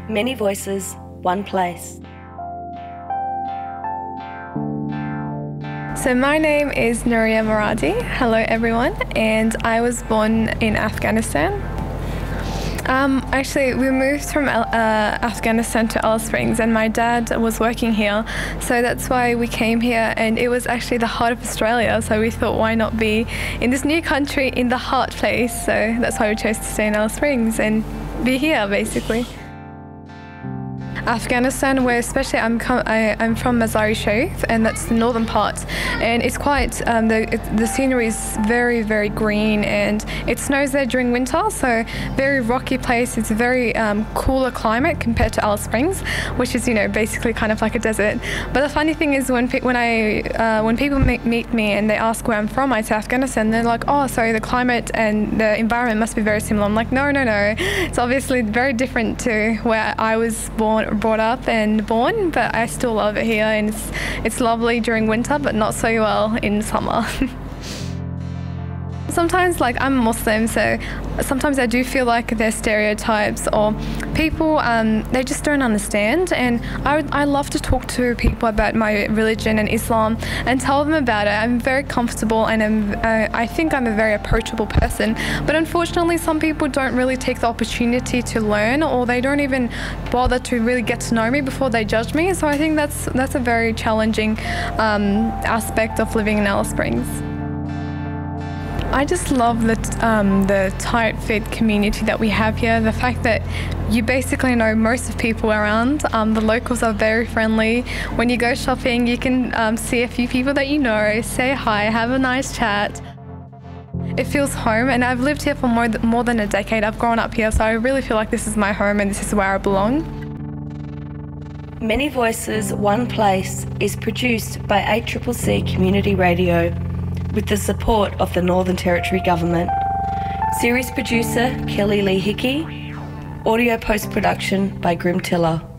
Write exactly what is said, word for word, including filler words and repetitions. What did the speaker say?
Many voices, one place. So my name is Nuria Muradi. Hello everyone, and I was born in Afghanistan. Um, actually, we moved from uh, Afghanistan to Alice Springs, and my dad was working here, so that's why we came here. And it was actually the heart of Australia, so we thought, why not be in this new country in the heart place? So that's why we chose to stay in Alice Springs and be here, basically. Afghanistan, where especially I'm com- I, I'm from Mazar-e Sharif, and that's the northern part, and it's quite um, the it, the scenery is very very green, and it snows there during winter, so very rocky place. It's a very um, cooler climate compared to Alice Springs, which is, you know, basically kind of like a desert. But the funny thing is, when pe- when I uh, when people meet, meet me and they ask where I'm from, I say Afghanistan. They're like, oh, so the climate and the environment must be very similar. I'm like, no, no, no. It's obviously very different to where I was born. brought up and born, but I still love it here, and it's it's lovely during winter, but not so well in summer. Sometimes, like, I'm Muslim, so sometimes I do feel like there's stereotypes, or people, um, they just don't understand. And I, would, I love to talk to people about my religion and Islam and tell them about it. I'm very comfortable, and I'm, uh, I think I'm a very approachable person. But unfortunately, some people don't really take the opportunity to learn, or they don't even bother to really get to know me before they judge me. So I think that's that's a very challenging um, aspect of living in Alice Springs. I just love the, um, the tight-fit community that we have here. The fact that you basically know most of people around. Um, the locals are very friendly. When you go shopping, you can um, see a few people that you know, say hi, have a nice chat. It feels home, and I've lived here for more, th- more than a decade. I've grown up here, so I really feel like this is my home and this is where I belong. Many Voices, One Place is produced by A C C C Community Radio, with the support of the Northern Territory Government. Series producer Kelly Lee Hickey. Audio post-production by Grim Tiller.